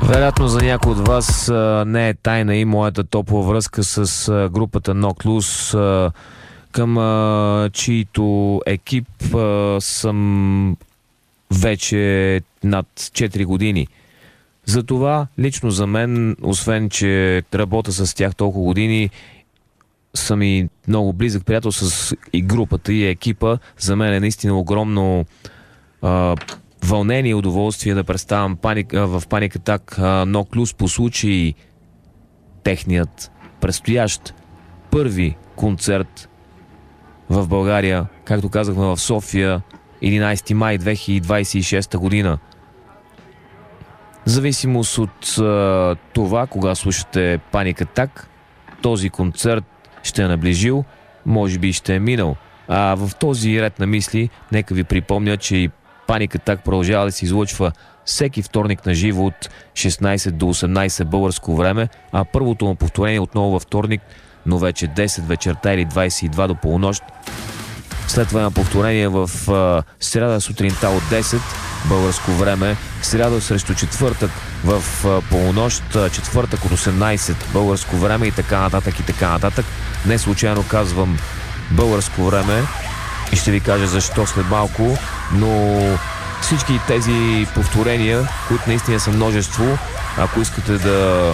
Вероятно за някой от вас не е тайна и моята топла връзка с групата No Clues, към чието екип съм вече над 4 години. Затова лично за мен, освен че работя с тях толкова години, съм и много близък приятел с и групата и екипа. За мен е наистина огромно вълнение и удоволствие да представям в Panic Attack No Clues по случай техният предстоящ първи концерт в България, както казахме, в София, 11 май 2026 година. В зависимост от това, кога слушате Panic Attack, този концерт ще е наближил, може би ще е минал. А в този ред на мисли, нека ви припомня, че и Panic Attack продължава да се излъчва всеки вторник на живо от 16 до 18 българско време, а първото му повторение отново във вторник, но вече 10 вечерта или 22 до полунощ. След това има повторение в сряда сутринта от 10 българско време, сряда срещу четвъртък в полунощ, четвъртък от 18 българско време и така нататък и така нататък. Не случайно казвам българско време и ще ви кажа защо след малко, но всички тези повторения, които наистина са множество, ако искате да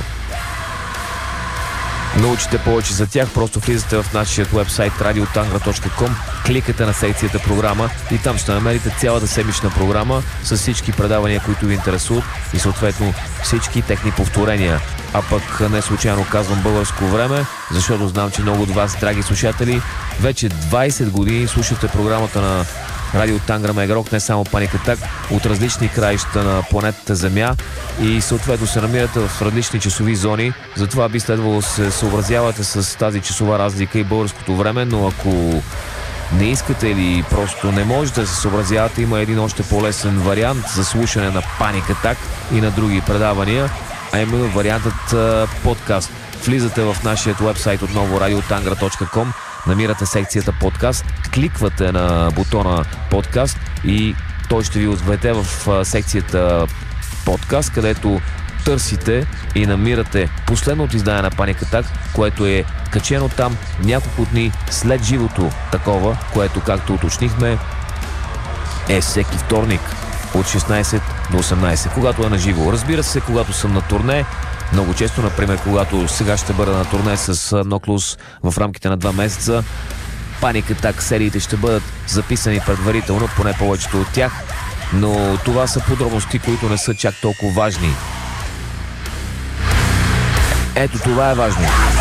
научите повече за тях, просто влизате в нашия вебсайт radiotangra.com, кликате на секцията програма и там ще намерите цялата седмична програма с всички предавания, които ви интересуват и съответно всички техни повторения. А пък не случайно казвам българско време, защото знам, че много от вас, драги слушатели, вече 20 години слушате програмата на Радио Тангра Мегарок, не само Panic Attack, от различни краища на планетата Земя и съответно се намирате в различни часови зони. Затова би следвало да се съобразявате с тази часова разлика и българското време, но ако не искате или просто не можете да се съобразявате, има един още по-лесен вариант за слушане на Panic Attack и на други предавания, а именно вариантът подкаст. Влизате в нашия уебсайт отново radiotangra.com, намирате секцията подкаст, кликвате на бутона подкаст и той ще ви отведе в секцията подкаст, където търсите и намирате последното издание на Panic Attack, което е качено там няколко дни след живото такова, което, както уточнихме, е всеки вторник от 16 до 18, когато е на живо. Разбира се, когато съм на турне, много често, например, когато сега ще бъда на турне с No Clues в рамките на 2 месеца, Panic Attack сериите ще бъдат записани предварително, поне повечето от тях, но това са подробности, които не са чак толкова важни. Ето това е важно.